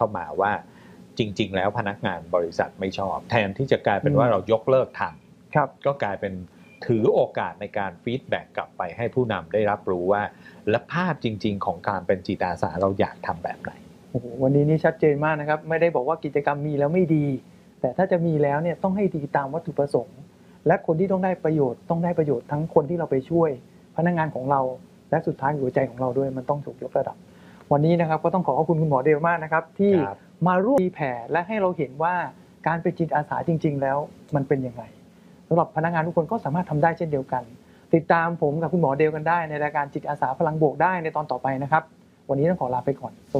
เข้ามาว่าจริงๆแล้วพนักงานบริษัทไม่ชอบแทนที่จะกลายเป็นว่าเรายกเลิกทำก็กลายเป็นถือโอกาสในการฟีดแบ็กกลับไปให้ผู้นำได้รับรู้ว่าและภาพจริงๆของการเป็นจิตอาสาเราอยากทำแบบไหนโอ้โหวันนี้นี่ชัดเจนมากนะครับไม่ได้บอกว่ากิจกรรมมีแล้วไม่ดีแต่ถ้าจะมีแล้วเนี่ยต้องให้ดีตามวัตถุประสงค์และคนที่ต้องได้ประโยชน์ทั้งคนที่เราไปช่วยพนักงานของเราและสุดท้ายหัวใจของเราด้วยมันต้องถูกยกระดับวันนี้นะครับก็ต้องขอบคุณคุณหมอเดลมากนะครับที่มาร่วมตีแผ่และให้เราเห็นว่าการเป็นจิตอาสาจริงๆแล้วมันเป็นยังไงสำหรับพนักงานทุกคนก็สามารถทำได้เช่นเดียวกันติดตามผมกับคุณหมอเดลกันได้ในรายการจิตอาสาพลังบวกได้ในตอนต่อไปนะครับวันนี้ต้องขอลาไปก่อน